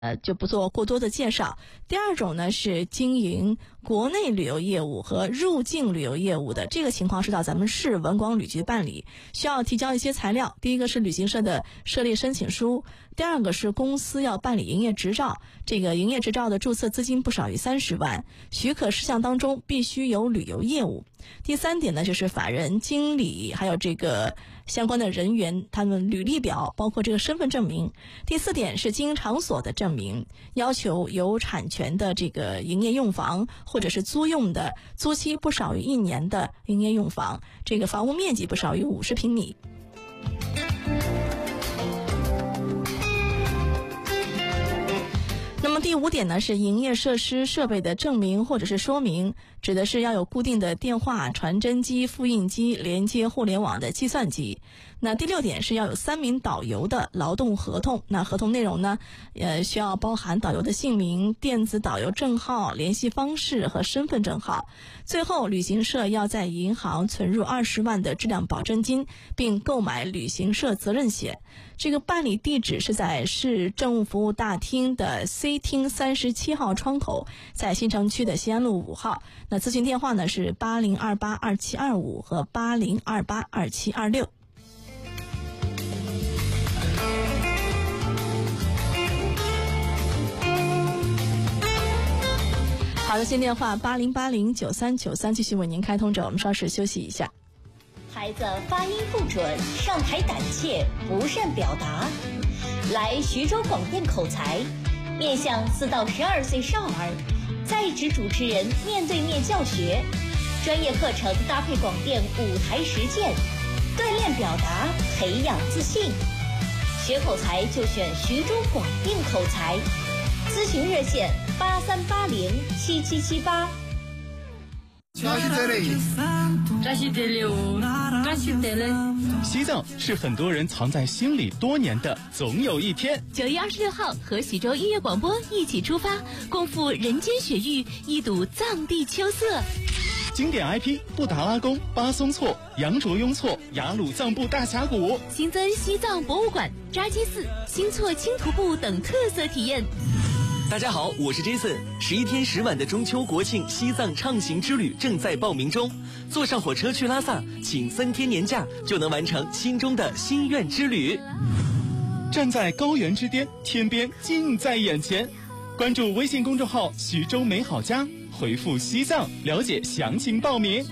就不做过多的介绍。第二种呢是经营国内旅游业务和入境旅游业务的，这个情况是到咱们市文广旅局办理，需要提交一些材料。第一个是旅行社的设立申请书，第二个是公司要办理营业执照，这个营业执照的注册资金不少于30万，许可事项当中必须有旅游业务。第三点呢就是法人、经理还有这个相关的人员他们履历表，包括这个身份证明。第四点是经营场所的证明，要求有产权的这个营业用房或者是租用的，租期不少于1年的营业用房，这个房屋面积不少于50平米。那么第5点呢是营业设施设备的证明或者是说明，指的是要有固定的电话、传真机、复印机、连接互联网的计算机。那第6点是要有3名导游的劳动合同，那合同内容呢需要包含导游的姓名、电子导游证号、联系方式和身份证号。最后旅行社要在银行存入20万的质量保证金，并购买旅行社责任险。这个办理地址是在市政务服务大厅的 C 厅37号窗口，在新城区的西安路5号。那咨询电话呢是80282725和80282726。好的，新电话80809393继续为您开通着，我们稍事休息一下。 孩子发音不准，上台胆怯，不善表达，来徐州广电口才，面向4到12岁少儿，在职主持人面对面教学，专业课程搭配广电舞台实践，锻炼表达，培养自信。学口才就选徐州广电口才，咨询热线83807778。 西藏是很多人藏在心里多年的总有一天。 9月26号和徐州音乐广播一起出发，共赴人间雪域，一睹藏地秋色。 经典 IP 布达拉宫、巴松措、羊卓雍措、雅鲁藏布大峡谷， 新增西藏博物馆、扎基寺、新措轻徒步等特色体验。 大家好，我是 Jason。11天10晚的中秋国庆西藏畅行之旅正在报名中，坐上火车去拉萨，请3天年假就能完成心中的心愿之旅。 站在高原之巅，天边近在眼前。关注微信公众号徐州美好家，回复西藏了解详情报名。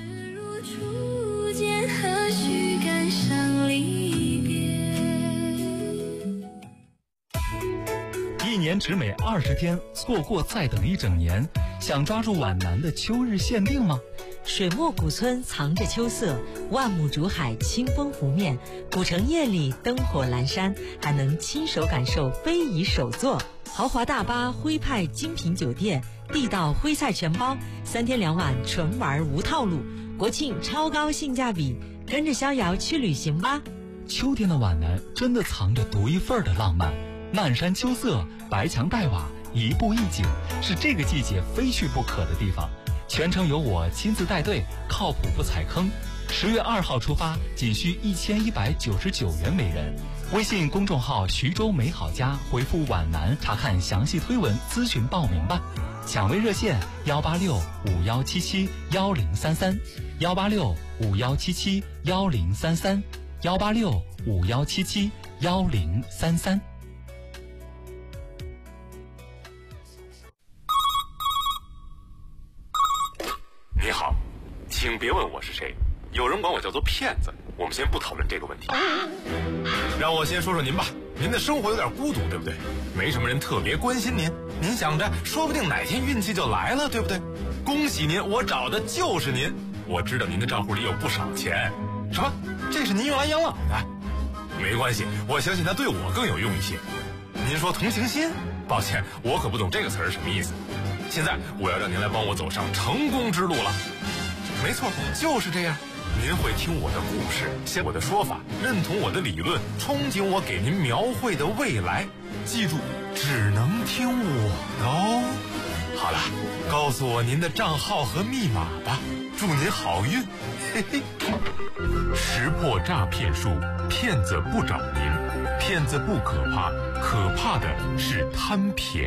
一年只美20天，错过再等一整年。想抓住皖南的秋日限定吗？ 水墨古村藏着秋色，万亩竹海清风拂面，古城夜里灯火阑珊，还能亲手感受非遗手作。豪华大巴、徽派精品酒店、地道徽菜全包，3天2晚纯玩无套路，国庆超高性价比，跟着逍遥去旅行吧。 秋天的皖南真的藏着独一份的浪漫，漫山秋色，白墙黛瓦，一步一景，是这个季节非去不可的地方。全程由我亲自带队，靠谱不踩坑。10月2号出发，仅需1199元每人。微信公众号徐州美好家回复皖南查看详细推文咨询报名吧。抢位热线18651771033 18651771033 18651771033。 你好，请别问我是谁，有人管我叫做骗子，我们先不讨论这个问题。让我先说说您吧，您的生活有点孤独，对不对？没什么人特别关心您，您想着说不定哪天运气就来了，对不对？恭喜您，我找的就是您。我知道您的账户里有不少钱。什么？这是您用来养老的？没关系，我相信它对我更有用一些。您说同情心？抱歉，我可不懂这个词儿什么意思。现在我要让您来帮我走上成功之路了。没错，就是这样。您会听我的故事，信我的说法，认同我的理论，憧憬我给您描绘的未来。记住，只能听我的哦。好了，告诉我您的账号和密码吧，祝您好运。嘿嘿。识破诈骗术，骗子不找您。 骗子不可怕，可怕的是贪便宜。